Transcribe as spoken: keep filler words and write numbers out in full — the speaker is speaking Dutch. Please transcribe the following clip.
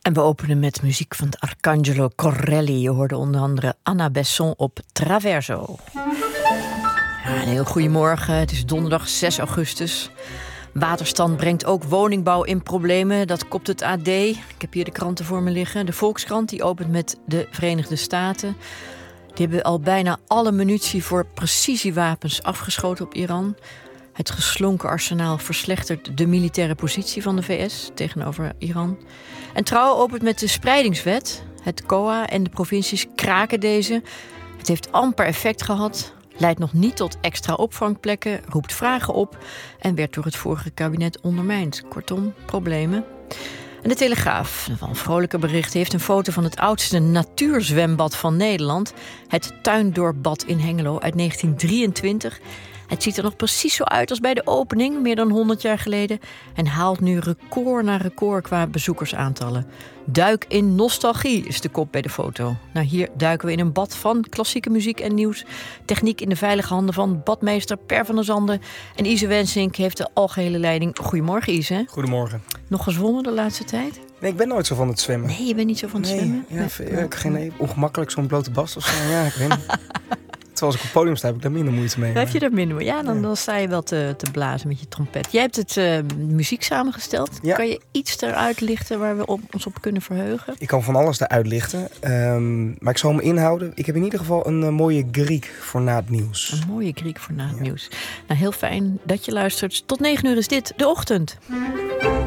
En we openen met muziek van Arcangelo Corelli. Je hoorde onder andere Anna Besson op Traverso. Ja, een heel goedemorgen. Het is donderdag zes augustus. Waterstand brengt ook woningbouw in problemen. Dat kopt het A D. Ik heb hier de kranten voor me liggen. De Volkskrant die opent met de Verenigde Staten. Die hebben al bijna alle munitie voor precisiewapens afgeschoten op Iran. Het geslonken arsenaal verslechtert de militaire positie van de V S tegenover Iran. En Trouw opent met de spreidingswet. Het C O A en de provincies kraken deze. Het heeft amper effect gehad. Leidt nog niet tot extra opvangplekken, roept vragen op en werd door het vorige kabinet ondermijnd. Kortom, problemen. En de Telegraaf, een vrolijke bericht, heeft een foto van het oudste natuurzwembad van Nederland. Het Tuindorpbad in Hengelo uit negentien drieëntwintig. Het ziet er nog precies zo uit als bij de opening, meer dan honderd jaar geleden. En haalt nu record na record qua bezoekersaantallen. Duik in nostalgie is de kop bij de foto. Nou, hier duiken we in een bad van klassieke muziek en nieuws. Techniek in de veilige handen van badmeester Per van der Zanden. En Ise Wensink heeft de algehele leiding. Goedemorgen, Ise. Goedemorgen. Nog gezwommen de laatste tijd? Nee, ik ben nooit zo van het zwemmen. Nee, je bent niet zo van het nee, zwemmen? Ja, Nee, ja, ik geen ongemakkelijk zo'n blote bast of zo. Ja, ik weet niet. Terwijl als ik op het podium sta, heb ik daar minder moeite mee. Dan heb je er minder. Ja, dan, ja. dan sta je wel te, te blazen met je trompet. Jij hebt het uh, muziek samengesteld. Ja. Kan je iets eruit lichten waar we op, ons op kunnen verheugen? Ik kan van alles eruit lichten. Um, maar ik zal me inhouden. Ik heb in ieder geval een uh, mooie Griek voor na het nieuws. Een mooie Griek voor na het ja. nieuws. Nou, heel fijn dat je luistert. Tot negen uur is dit De Ochtend.